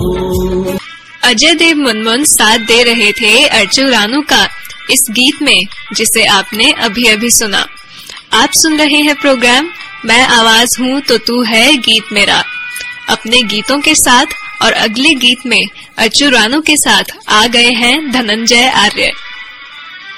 अजय देव मुनमुन साथ दे रहे थे अर्चू रानू का इस गीत में, जिसे आपने अभी अभी सुना। आप सुन रहे हैं प्रोग्राम मैं आवाज हूँ तो तू है गीत मेरा। अपने गीतों के साथ और अगले गीत में अर्चू रानू के साथ आ गए हैं धनंजय आर्य।